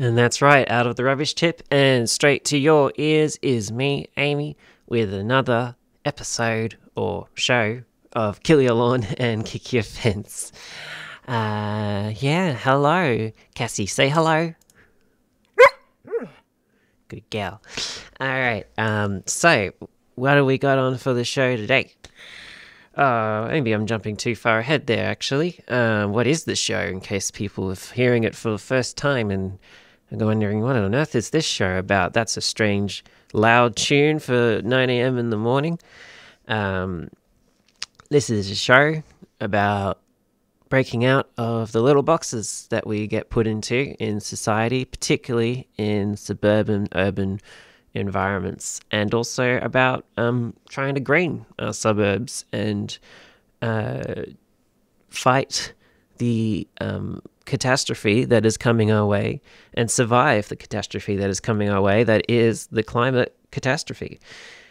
And that's right, out of the rubbish tip and straight to your ears is me, Amy, with another episode or show of Kill Your Lawn and Kick Your Fence. Hello, Cassie, say hello. Good gal. All right, so what do we got on for the show today? Maybe I'm jumping too far ahead there, actually. What is the show, in case people are hearing it for the first time and wondering, what on earth is this show about? That's a strange, loud tune for 9 a.m. in the morning. This is a show about breaking out of the little boxes that we get put into in society, particularly in suburban, urban environments, and also about trying to green our suburbs and fight the catastrophe that is coming our way and survive the catastrophe that is coming our way, that is the climate catastrophe.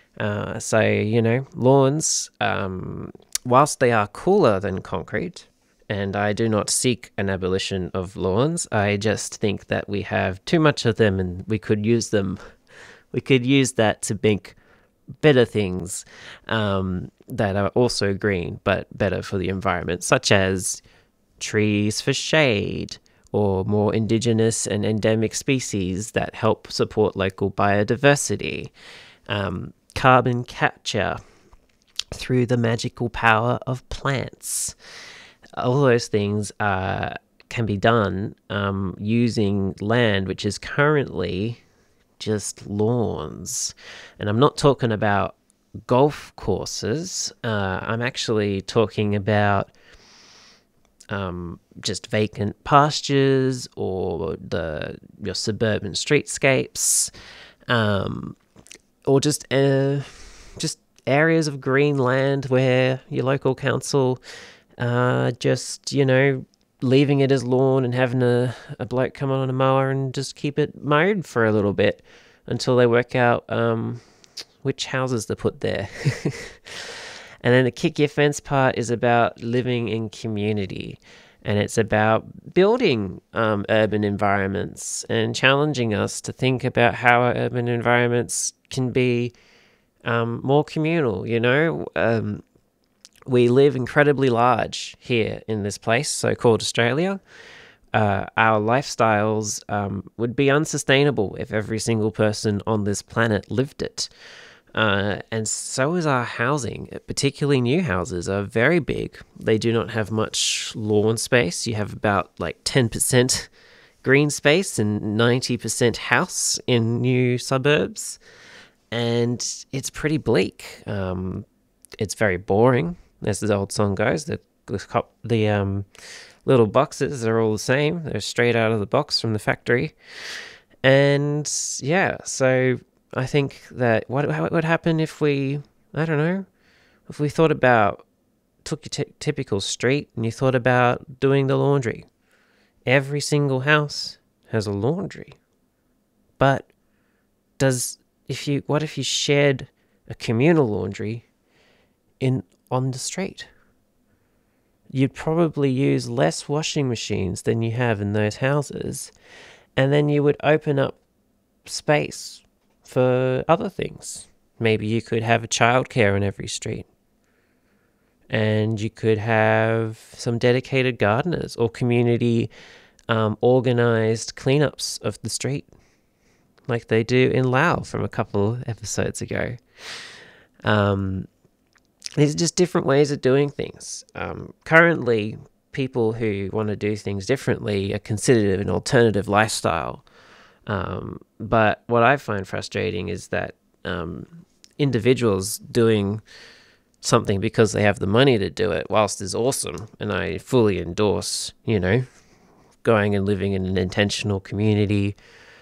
Lawns, whilst they are cooler than concrete, and I do not seek an abolition of lawns, I just think that we have too much of them and we could use them. We could use that to make better things that are also green but better for the environment, such as trees for shade, or more indigenous and endemic species that help support local biodiversity, carbon capture through the magical power of plants. All those things can be done using land which is currently just lawns. And I'm not talking about golf courses. I'm actually talking about just vacant pastures or your suburban streetscapes, or just areas of green land where your local council leaving it as lawn and having a bloke come on a mower and just keep it mowed for a little bit until they work out which houses to put there. And then the kick your fence part is about living in community, and it's about building urban environments and challenging us to think about how our urban environments can be more communal. We live incredibly large here in this place, so-called Australia. Our lifestyles would be unsustainable if every single person on this planet lived it. And so is our housing, particularly new houses are very big. They do not have much lawn space. You have about 10% green space and 90% house in new suburbs. And it's pretty bleak. It's very boring, as the old song goes. The little boxes are all the same. They're straight out of the box from the factory. And so I think that what would happen if we thought about, took your typical street and you thought about doing the laundry. Every single house has a laundry. But what if you shared a communal laundry on the street? You'd probably use less washing machines than you have in those houses, and then you would open up space for other things. Maybe you could have a childcare on every street, and you could have some dedicated gardeners or community organized cleanups of the street, like they do in Laos from a couple episodes ago. These are just different ways of doing things. Currently, people who want to do things differently are considered an alternative lifestyle. But what I find frustrating is that individuals doing something because they have the money to do it, whilst is awesome, and I fully endorse, going and living in an intentional community,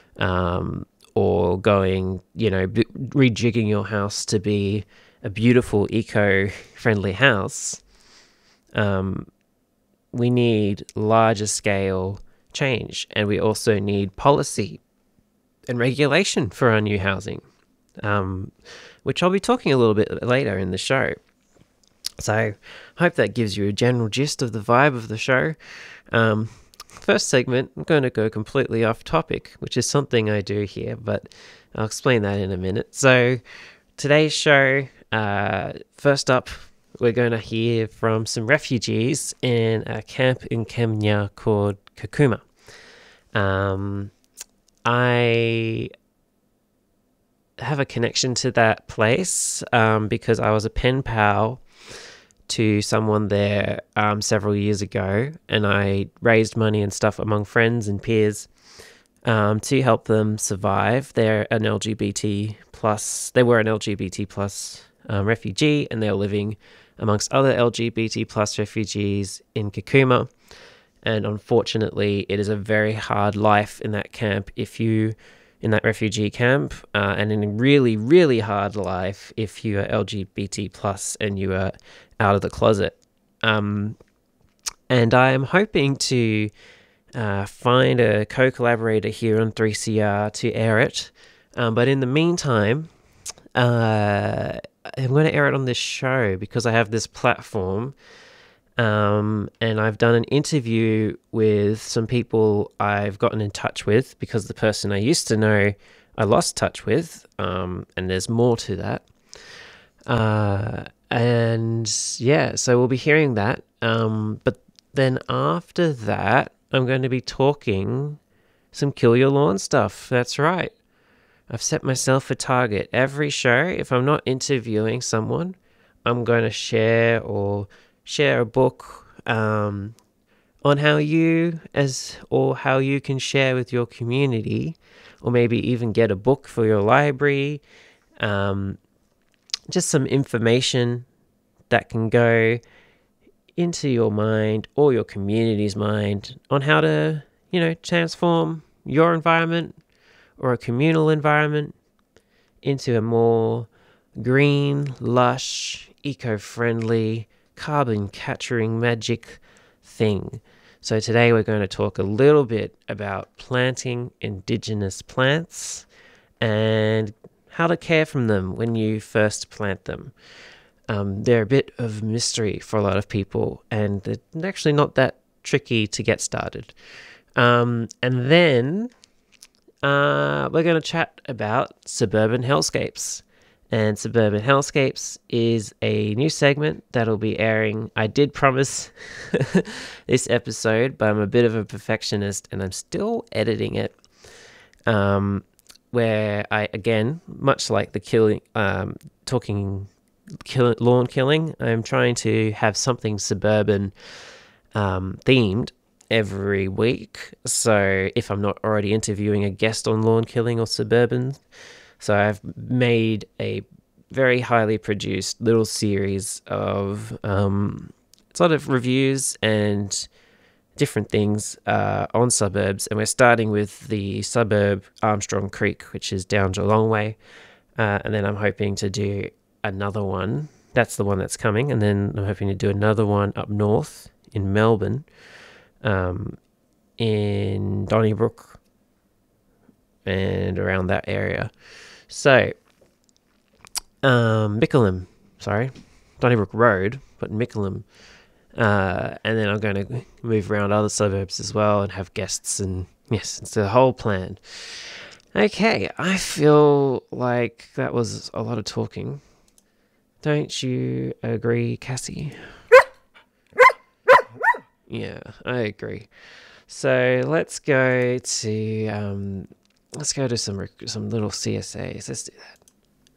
or going, rejigging your house to be a beautiful eco-friendly house. We need larger scale change, and we also need policy and regulation for our new housing, which I'll be talking a little bit later in the show. So I hope that gives you a general gist of the vibe of the show. first segment, I'm going to go completely off topic, which is something I do here, but I'll explain that in a minute. So, today's show, first up, we're going to hear from some refugees in a camp in Kenya called Kakuma. I have a connection to that place because I was a pen pal to someone there several years ago, and I raised money and stuff among friends and peers to help them survive. They're an LGBT plus. They were an LGBT plus refugee, and they were living amongst other LGBT plus refugees in Kakuma. And unfortunately, it is a very hard life in that camp in that refugee camp, and in a really, really hard life if you are LGBT plus and you are out of the closet. And I am hoping to find a co-collaborator here on 3CR to air it. But in the meantime, I'm going to air it on this show because I have this platform. And I've done an interview with some people I've gotten in touch with because the person I used to know I lost touch with, and there's more to that. And yeah, so we'll be hearing that. But then after that, I'm going to be talking some Kill Your Lawn stuff. That's right. I've set myself a target. Every show, if I'm not interviewing someone, I'm going to share a book on how you can share with your community, or maybe even get a book for your library. Just some information that can go into your mind or your community's mind on how to, transform your environment or a communal environment into a more green, lush, eco-friendly, carbon-capturing magic thing. So today we're going to talk a little bit about planting indigenous plants and how to care for them when you first plant them. They're a bit of mystery for a lot of people, and they're actually not that tricky to get started. And then we're going to chat about Suburban Hellscapes. And Suburban Hellscapes is a new segment that'll be airing. I did promise this episode, but I'm a bit of a perfectionist and I'm still editing it. Where I, again, much like the lawn killing, I'm trying to have something suburban themed every week. So if I'm not already interviewing a guest on lawn killing or suburban, so I've made a very highly produced little series of sort of reviews and different things on suburbs. And we're starting with the suburb Armstrong Creek, which is down Geelong Way. And then I'm hoping to do another one. That's the one that's coming. And then I'm hoping to do another one up north in Melbourne, in Donnybrook and around that area. So, Mickleham, Donnybrook Road, but Mickleham. And then I'm going to move around other suburbs as well and have guests, and yes, it's the whole plan. Okay, I feel like that was a lot of talking. Don't you agree, Cassie? Yeah, I agree. So let's go to some little CSAs. Let's do that.